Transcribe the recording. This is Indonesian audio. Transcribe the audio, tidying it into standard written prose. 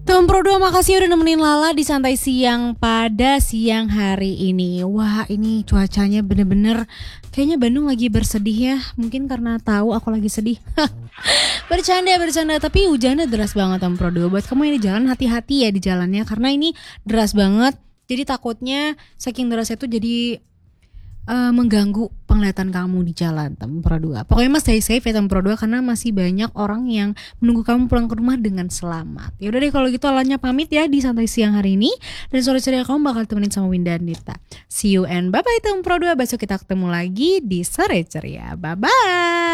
Tom Pro 2 makasih udah nemenin Lala di santai siang pada siang hari ini. Wah ini cuacanya bener-bener kayaknya Bandung lagi bersedih ya. Mungkin karena tahu aku lagi sedih. Bercanda tapi hujannya deras banget Tom Pro 2. Buat kamu yang di jalan hati-hati ya di jalannya karena ini deras banget. Jadi takutnya saking derasnya tuh jadi mengganggu penglihatan kamu di jalan Tom Pro 2. Pokoknya mas stay safe ya Tom Pro 2 karena masih banyak orang yang menunggu kamu pulang ke rumah dengan selamat. Yaudah deh kalau gitu Alanya pamit ya di santai siang hari ini. Dan sore ceria kamu bakal temenin sama Winda dan Nita. See you and bye bye Tom Pro 2. Besok kita ketemu lagi di sore ceria. Bye bye.